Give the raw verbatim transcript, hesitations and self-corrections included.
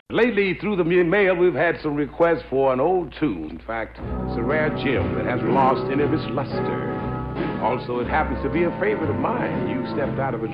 Lately, through the mail, we've had some requests for an old tune. In fact, it's a rare gem that hasn't lost any of its luster. Also, it happens to be a favorite of mine. You stepped out of a